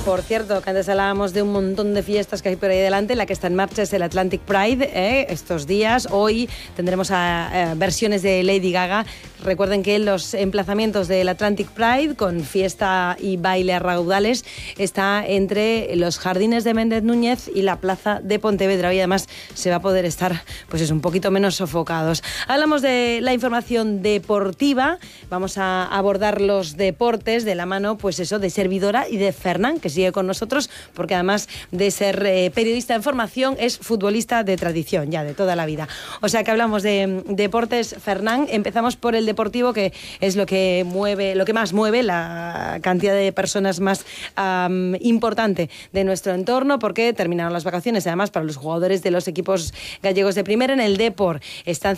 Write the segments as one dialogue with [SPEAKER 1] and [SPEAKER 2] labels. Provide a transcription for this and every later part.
[SPEAKER 1] Por cierto, que antes hablábamos de un montón de fiestas que hay por ahí delante. La que está en marcha es el Atlantic Pride estos días. Hoy tendremos versiones de Lady Gaga. Recuerden que los emplazamientos del Atlantic Pride, con fiesta y baile a raudales, está entre los jardines de Méndez Núñez y la plaza de Pontevedra. Y además se va a poder estar pues un poquito menos sofocados. Hablamos de la información deportiva. Vamos a abordar los deportes de la mano, pues eso, de Servidora y de Fernán, que sigue con nosotros, porque además de ser periodista en formación, es futbolista de tradición, ya de toda la vida. O sea que hablamos de deportes, Fernán. Empezamos por el deportivo, que es lo que más mueve, la cantidad de personas más importante de nuestro entorno, porque terminaron las vacaciones. Además, para los jugadores de los equipos gallegos de primera, en el Depor estaban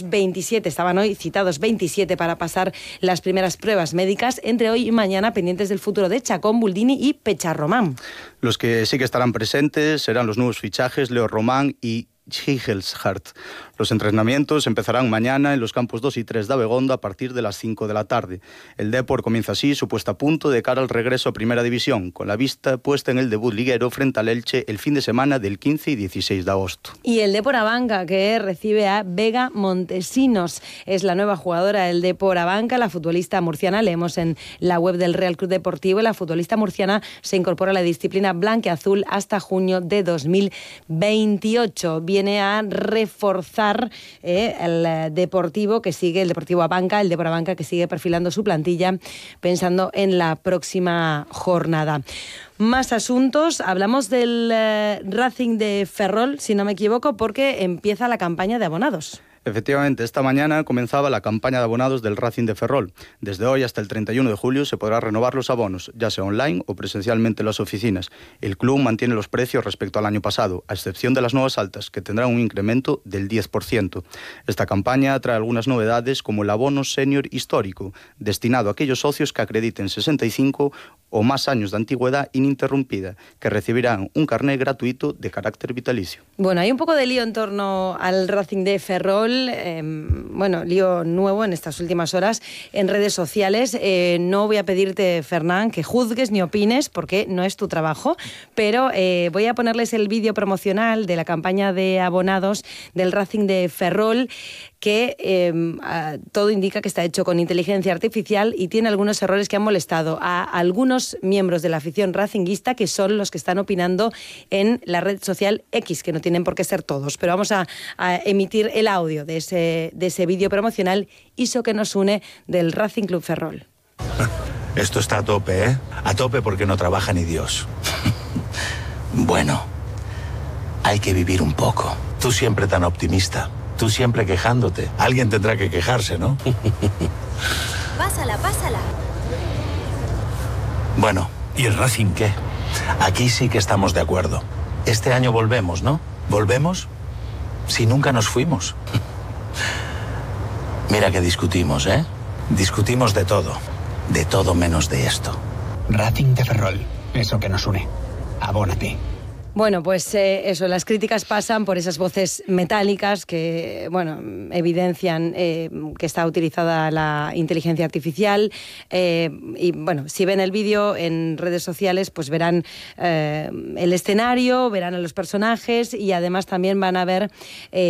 [SPEAKER 1] hoy citados 27 para pasar las primeras pruebas médicas, entre hoy y mañana, pendientes del futuro de Chacón, Buldini y Pecharromán.
[SPEAKER 2] Los que sí que estarán presentes serán los nuevos fichajes Leo Román y Higelshardt. Los entrenamientos empezarán mañana en los campos 2 y 3 de Abegondo a partir de las 5 de la tarde. El Depor comienza así su puesta a punto de cara al regreso a Primera División, con la vista puesta en el debut liguero frente al Elche el fin de semana del 15 y 16 de agosto.
[SPEAKER 1] Y el Depor Abanca, que recibe a Vega Montesinos. Es la nueva jugadora del Depor Abanca, la futbolista murciana. Leemos en la web del Real Club Deportivo. La futbolista murciana se incorpora a la disciplina blanquiazul hasta junio de 2028. Viene a reforzar el Deportivo que sigue, el Deportivo Abanca, el Depor Abanca, que sigue perfilando su plantilla pensando en la próxima jornada. Más asuntos. Hablamos del Racing de Ferrol, si no me equivoco, porque empieza la campaña de abonados.
[SPEAKER 2] Efectivamente, esta mañana comenzaba la campaña de abonados del Racing de Ferrol. Desde hoy hasta el 31 de julio se podrá renovar los abonos, ya sea online o presencialmente en las oficinas. El club mantiene los precios respecto al año pasado, a excepción de las nuevas altas, que tendrán un incremento del 10%. Esta campaña trae algunas novedades, como el abono senior histórico, destinado a aquellos socios que acrediten 65 o más años de antigüedad ininterrumpida, que recibirán un carné gratuito de carácter vitalicio.
[SPEAKER 1] Bueno, hay un poco de lío en torno al Racing de Ferrol, lío nuevo en estas últimas horas en redes sociales. No voy a pedirte, Fernán, que juzgues ni opines, porque no es tu trabajo, pero voy a ponerles el vídeo promocional de la campaña de abonados del Racing de Ferrol, que todo indica que está hecho con inteligencia artificial y tiene algunos errores que han molestado a algunos miembros de la afición racinguista, que son los que están opinando en la red social X, que no tienen por qué ser todos. Pero vamos a emitir el audio de ese vídeo promocional, Iso que nos une, del Racing Club Ferrol.
[SPEAKER 3] Esto está a tope, ¿eh? A tope porque no trabaja ni Dios. Bueno, hay que vivir un poco. Tú siempre tan optimista. Tú siempre quejándote. Alguien tendrá que quejarse, ¿no?
[SPEAKER 4] Pásala.
[SPEAKER 3] Bueno, ¿y el Racing qué? Aquí sí que estamos de acuerdo. Este año volvemos, ¿no? ¿Volvemos? Si nunca nos fuimos. Mira que discutimos, ¿eh? Discutimos de todo menos de esto.
[SPEAKER 5] Racing de Ferrol, eso que nos une. Abónate.
[SPEAKER 1] Bueno, pues eso, las críticas pasan por esas voces metálicas que, evidencian que está utilizada la inteligencia artificial y, si ven el vídeo en redes sociales, pues verán el escenario, verán a los personajes y además también van a ver